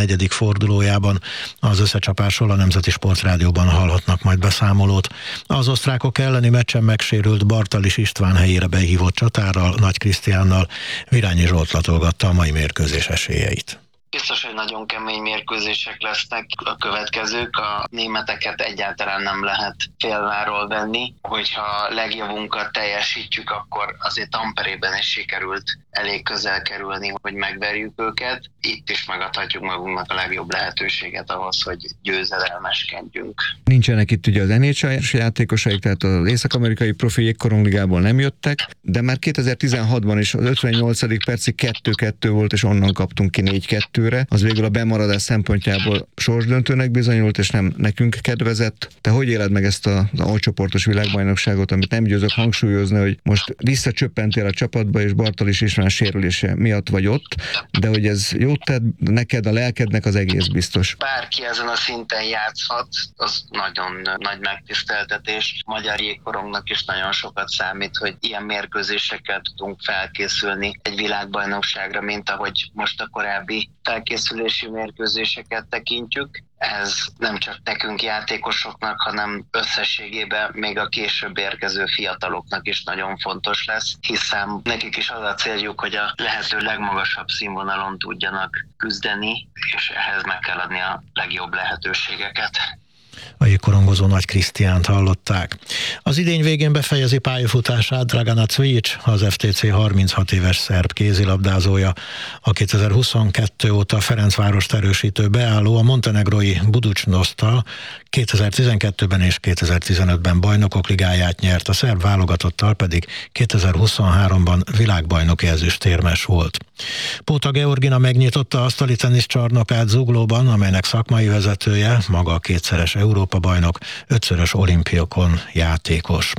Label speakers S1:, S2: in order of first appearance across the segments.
S1: negyedik fordulójában. Az összecsapásról a Nemzeti Sportrádióban hallhatnak majd beszámolót. Az osztrákok elleni meccsen megsérült Bartalis István helyére behívott csatárral, Nagy Krisztiánnal Virányi Zsolt latolgatta a mai mérkőzés esélyeit.
S2: Biztos, hogy nagyon kemény mérkőzések lesznek a következők. A németeket egyáltalán nem lehet félváról venni. Hogyha legjavunkat teljesítjük, akkor azért Tamperében is sikerült elég közel kerülni, hogy megverjük őket. Itt is megadhatjuk magunknak a legjobb lehetőséget ahhoz, hogy győzedelmeskedjünk.
S3: Nincsenek itt ugye az NHL-s játékosaik, tehát az észak-amerikai profi jégkorongligából nem jöttek, de már 2016-ban is az 58. percig 2-2 volt, és onnan kaptunk ki 4-2-re. Az végül a bemaradás szempontjából sorsdöntőnek bizonyult, és nem nekünk kedvezett. Te hogy éled meg ezt az alcsoportos világbajnokságot, amit nem győzök hangsúlyozni, hogy most visszacsöppentél a csapatba, és Bartalis István sérülése miatt vagy ott, de hogy ez jót tett neked, a lelkednek, az egész biztos.
S2: Bárki ezen a szinten játszhat, az nagyon nagy megtiszteltetés. Magyar jégkorongnak is nagyon sokat számít, hogy ilyen mérkőzésekkel tudunk felkészülni egy világbajnokságra, mint ahogy most a korábbi felkészülési mérkőzéseket tekintjük. Ez nem csak nekünk játékosoknak, hanem összességében még a később érkező fiataloknak is nagyon fontos lesz, hiszen nekik is az a céljuk, hogy a lehető legmagasabb színvonalon tudjanak küzdeni, és ehhez meg kell adni a legjobb lehetőségeket.
S1: A jégkorongozó Nagy Krisztiánt hallották. Az idény végén befejezi pályafutását Dragana Cvijic, az FTC 36 éves szerb kézilabdázója. A 2022 óta Ferencvárost erősítő beálló a montenegrói Budućnosztal 2012-ben és 2015-ben bajnokok ligáját nyert, a szerb válogatottal pedig 2023-ban világbajnoki ezüstérmes volt. Póta Georgina megnyitotta a asztali teniszcsarnokát Zuglóban, amelynek szakmai vezetője, maga a kétszeres Európa-bajnok, 5-szörös olimpiokon játékos.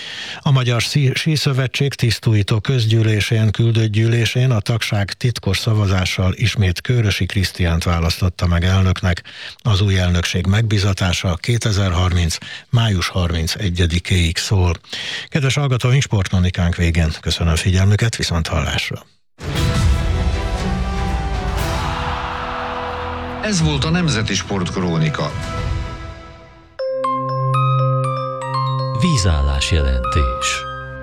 S1: A Magyar Síszövetség tisztújító közgyűlésén, küldött gyűlésén a tagság titkos szavazással ismét Kőrösi Krisztiánt választotta meg elnöknek. Az új elnökség megbízatása 2030. május 31-éig szól. Kedves hallgatóink, sportkronikánk végén köszönöm figyelmüket, viszont hallásra.
S4: Ez volt a Nemzeti Sportkrónika.
S5: Vízállás jelentés.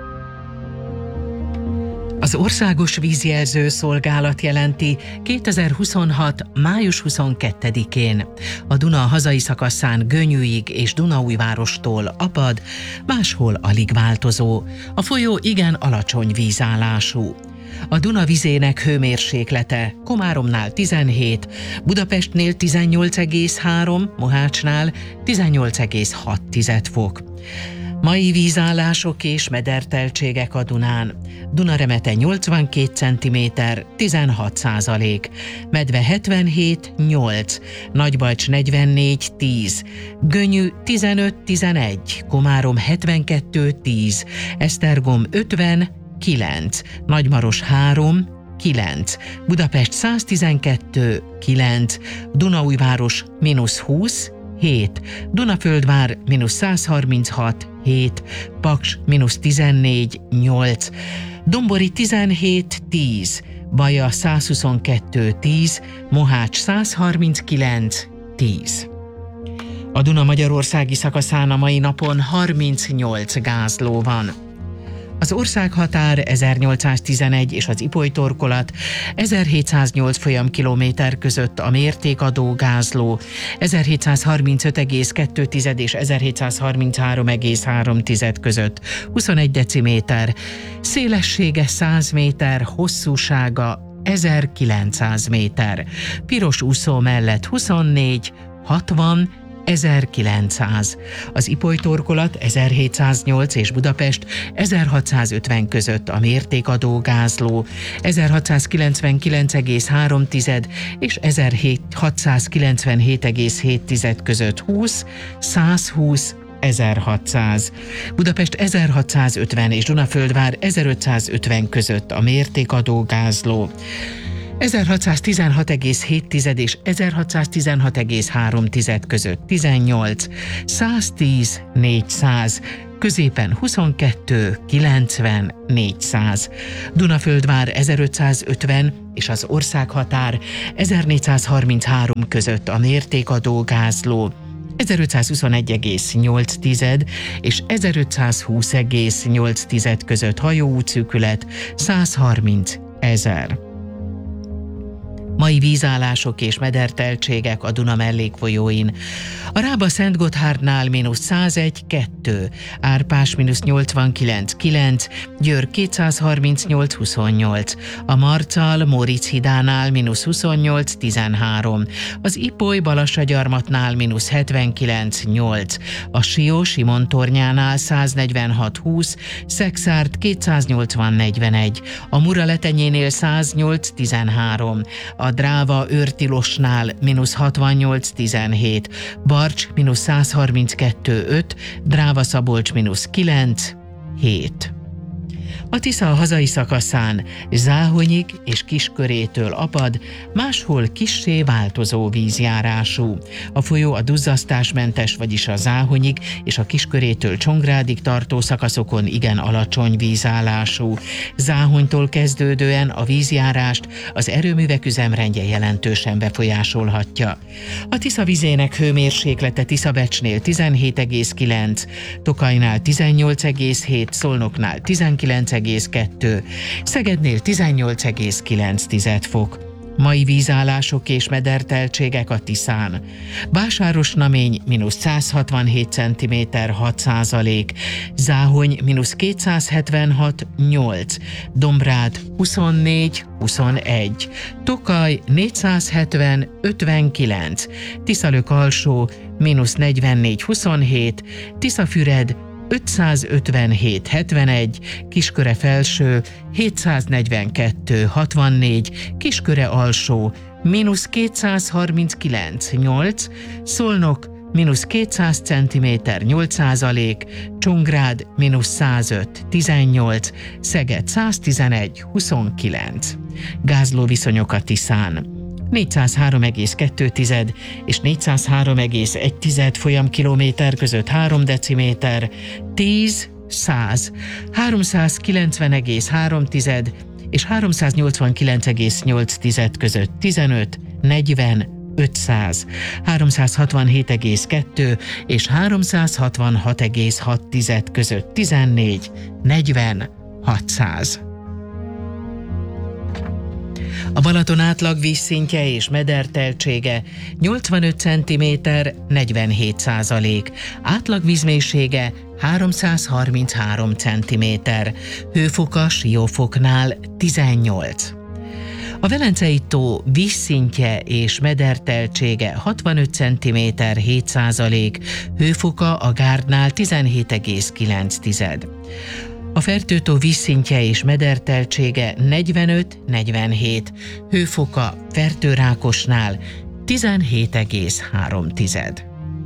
S6: Az Országos Vízjelző Szolgálat jelenti 2026. május 22-én. A Duna hazai szakaszán Gönyűig és Dunaújvárostól apad, máshol alig változó. A folyó igen alacsony vízállású. A Duna vizének hőmérséklete Komáromnál 17, Budapestnél 18,3, Mohácsnál 18,6 fok. Mai vízállások és mederteltségek a Dunán. Dunaremete 82 cm, 16%, Medve 77,8, Nagybalcs 44,10, Gönyű 15,11, Komárom 72,10, Esztergom 50,9, Nagymaros 3,9, Budapest 112,9, Dunaújváros -20, 7, Dunaföldvár -136, 7, Paks -14, 8, Dombori 17, 10, Baja 122, 10, Mohács 139, 10. A Duna magyarországi szakaszán a mai napon 38 gázló van. Az országhatár 1811 és az Ipoly-torkolat 1708 folyamkilométer között a mértékadó gázló, 1735,2 és 1733,3 között 21 deciméter, szélessége 100 méter, hosszúsága 1900 méter, piros úszó mellett 24, 60, 1900. Az Ipoly-torkolat 1708 és Budapest 1650 között a mértékadó gázló, 1699,3 és 1697,7 között 20, 120, 1600. Budapest 1650 és Dunaföldvár 1550 között a mértékadó gázló, 1616,7 és 1616,3 között 18, 110, 400, középen 22 90 400. Dunaföldvár 1550 és az országhatár 1433 között a mértékadó gázló, 1521,8 és 1520,8 között hajóútszűkület 130 000. Mai vízállások és mederteltségek a Duna mellékfolyóin. A Rába Szentgotthárdnál -101,2, Árpás -89,9, Győr 238,28, a Marcal Móricz hidánál -28,13, az Ipoly Balassagyarmatnál -79,8, a Sió Simon tornyánál 146,20, Szexárd 280,41, a Muraletenyénél 108,13, a Dráva Őrtilosnál -68,17, Barcs -132,5, Dráva Szabolcs -9,7. A Tisza a hazai szakaszán Záhonyig és Kiskörétől apad, máshol kissé változó vízjárású. A folyó a duzzasztásmentes, vagyis a Záhonyig és a Kiskörétől Csongrádig tartó szakaszokon igen alacsony vízállású. Záhonytól kezdődően a vízjárást az erőművek üzemrendje jelentősen befolyásolhatja. A Tisza vizének hőmérséklete Tiszabecsnél 17,9, Tokajnál 18,7, Szolnoknál 19,2, Szegednél 18,9 fok. Mai vízállások és mederteltségek a Tiszán. Básárosnamény -167 cm 6%, Záhony -276,8, Dombrád 24,21, Tokaj 470,59, Tiszalök alsó -44,27, Tiszafüred 557,71, Kisköre felső 742,64, Kisköre alsó -239,8, Szolnok -200 cm 8%, Csongrád -105,18, Szeged 111,29. Gázló viszonyok a Tiszán. 403,2 és 403,1 folyamkilométer között 3 deciméter, 10, 100, 390,3 és 389,8 között 15, 40, 500, 367,2 és 366,6 között 14, 40, 600. A Balaton átlag vízszintje és mederteltsége 85 cm 47%, átlag vízmélysége 333 cm, hőfoka Siófoknál 18. A Velencei-tó vízszintje és mederteltsége 65 cm 7%, hőfoka a Gárdnál 17,9. A Fertőtó vízszintje és mederteltsége 45-47, hőfoka Fertőrákosnál 17,3.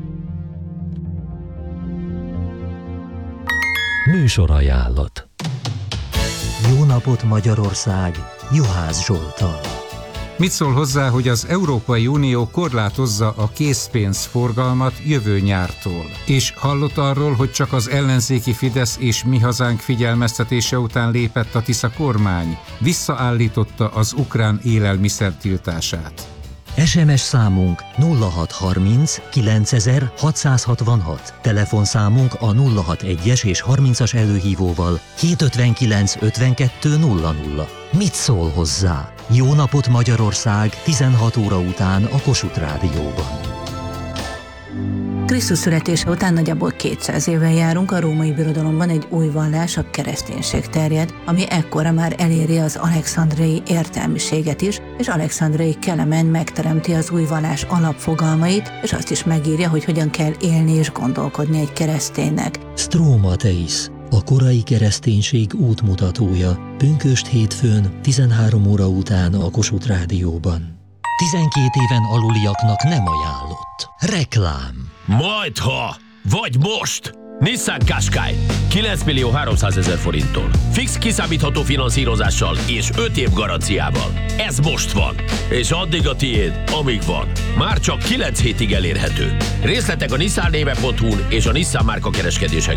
S5: Műsorajánlat. Jó napot Magyarország! Juhász Zsolttal.
S7: Mit szól hozzá, hogy az Európai Unió korlátozza a készpénzforgalmat jövő nyártól? És hallott arról, hogy csak az ellenzéki Fidesz és Mi Hazánk figyelmeztetése után lépett a Tisza kormány? Visszaállította az ukrán élelmiszer tiltását.
S5: SMS számunk 0630 9666, telefonszámunk a 061-es és 30-as előhívóval 759 52 00. Mit szól hozzá? Jó napot Magyarország 16 óra után a Kossuth Rádióban.
S8: Krisztus születése után nagyjából 200 éve járunk, a római birodalomban egy új vallás, a kereszténység terjed, ami ekkora már eléri az alexandriai értelmiséget is, és Alexandriai Kelemen megteremti az új vallás alapfogalmait, és azt is megírja, hogy hogyan kell élni és gondolkodni egy kereszténynek.
S5: Stromateis, a korai kereszténység útmutatója, pünkösd hétfőn 13 óra után a Kossuth Rádióban. 12 éven aluliaknak nem ajánlott. Reklám.
S9: Majdha! Vagy most! Nissan Qashqai 9.300.000 forinttól. Fix kiszámítható finanszírozással és 5 év garanciával. Ez most van. És addig a tiéd, amíg van. Már csak 9 hétig elérhető. Részletek a nissannéve.hu-n és a Nissan márka kereskedésekben.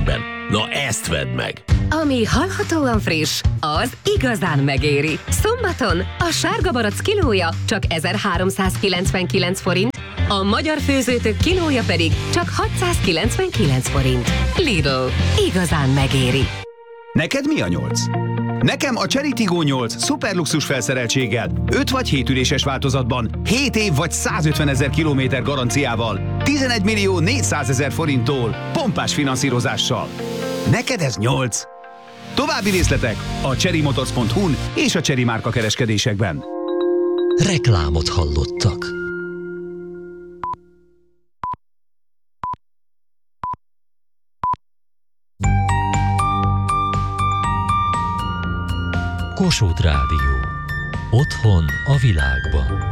S9: Na ezt vedd meg!
S10: Ami hallhatóan friss, az igazán megéri. Szombaton a sárga barack kilója csak 1399 forint, a magyar főzőtök kilója pedig csak 699 forint. Lidl, igazán megéri.
S11: Neked mi a 8? Nekem a Chery Tiggo 8 szuperluxus felszereltséggel, 5 vagy 7 üléses változatban, 7 év vagy 150 000 kilométer garanciával, 11 millió 400 000 forinttól, pompás finanszírozással. Neked ez 8? További részletek a cherrymotors.hu-n és a Chery márka kereskedésekben.
S5: Reklámot hallottak. Kossuth Rádió. Otthon a világban.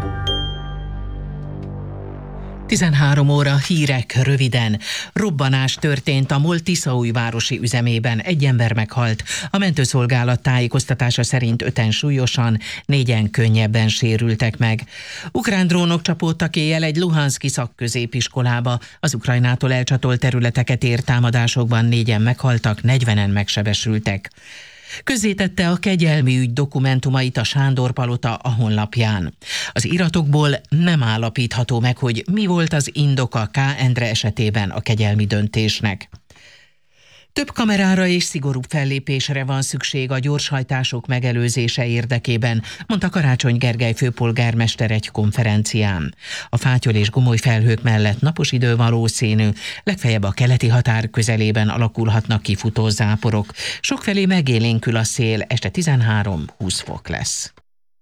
S6: 13 óra hírek röviden. Robbanás történt a MOL Tiszaújvárosi üzemében. Egy ember meghalt. A mentőszolgálat tájékoztatása szerint 5-en súlyosan, 4-en könnyebben sérültek meg. Ukrán drónok csapódtak éjjel egy luhanszki szakközépiskolába. Az Ukrajnától elcsatolt területeket ért támadásokban 4-en meghaltak, 40-en megsebesültek. Közzétette a kegyelmi ügy dokumentumait a Sándor Palota a honlapján. Az iratokból nem állapítható meg, hogy mi volt az indoka K. Endre esetében a kegyelmi döntésnek. Több kamerára és szigorúbb fellépésre van szükség a gyorshajtások megelőzése érdekében, mondta Karácsony Gergely főpolgármester egy konferencián. A fátyol és gomoly felhők mellett napos idő valószínű, legfeljebb a keleti határ közelében alakulhatnak ki futózáporok. Sokfelé megélénkül a szél, este 13-20 fok lesz.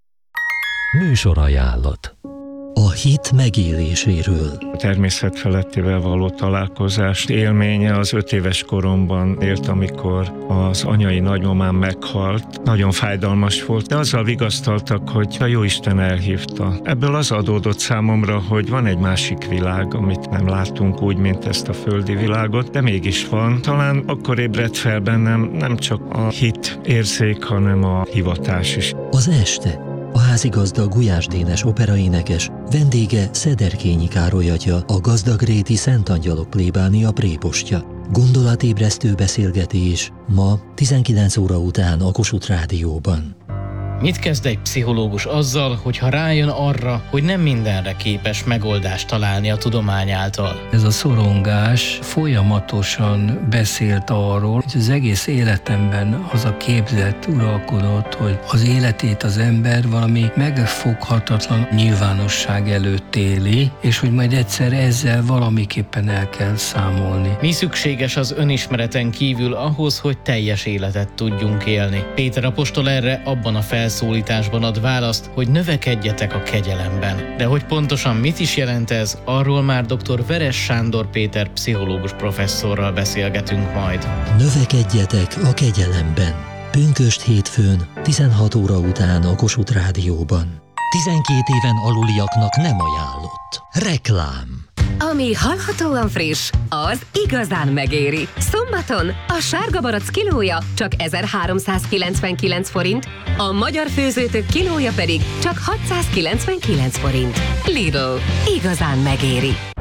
S5: Műsorajánlat. A hit megéléséről.
S12: A természet felettével való találkozás élménye az 5 éves koromban élt, amikor az anyai nagymamám meghalt. Nagyon fájdalmas volt, de azzal vigasztaltak, hogy a Jóisten elhívta. Ebből az adódott számomra, hogy van egy másik világ, amit nem látunk úgy, mint ezt a földi világot, de mégis van. Talán akkor ébredt fel bennem nem csak a hit érzék, hanem a hivatás is.
S5: Az este. A házigazda Gulyás Dénes operaénekes, vendége Szederkényi Károly atya, a Gazdagréti Szent Angyalok plébánia prépostja. Gondolatébresztő beszélgetés ma 19 óra után a Kossuth Rádióban.
S13: Mit kezd egy pszichológus azzal, hogyha rájön arra, hogy nem mindenre képes megoldást találni a tudomány által?
S14: Ez a szorongás folyamatosan beszélt arról, hogy az egész életemben az a képzet uralkodott, hogy az életét az ember valami megfoghatatlan nyilvánosság előtt éli, és hogy majd egyszer ezzel valamiképpen el kell számolni.
S13: Mi szükséges az önismereten kívül ahhoz, hogy teljes életet tudjunk élni? Péter apostol erre abban a felszólításban ad választ, hogy növekedjetek a kegyelemben. De hogy pontosan mit is jelent ez, arról már dr. Veres Sándor Péter pszichológus professzorral beszélgetünk majd.
S5: Növekedjetek a kegyelemben. Pünkösd hétfőn, 16 óra után a Kossuth Rádióban. 12 éven aluliaknak nem ajánlott. Reklám.
S10: Ami hallhatóan friss, az igazán megéri. Szombaton a sárga barack kilója csak 1399 forint, a magyar főzőtök kilója pedig csak 699 forint. Lidl, igazán megéri.